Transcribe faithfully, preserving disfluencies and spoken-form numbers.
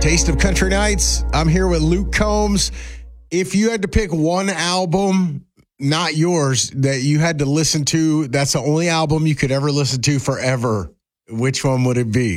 Taste of Country Nights. I'm here with Luke Combs. If you had to pick one album, not yours, that you had to listen to, that's the only album you could ever listen to forever, which one would it be?